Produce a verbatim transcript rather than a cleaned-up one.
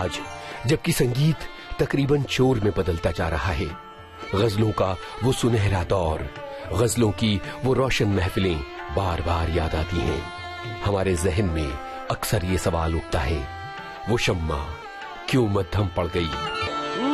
आज जबकि संगीत तकरीबन शोर में बदलता जा रहा है, गजलों का वो सुनहरा दौर, गजलों की वो रोशन महफिलें बार बार याद आती हैं। हमारे जहन में अक्सर ये सवाल उठता है, वो शम्मा क्यों मद्धम पड़ गई।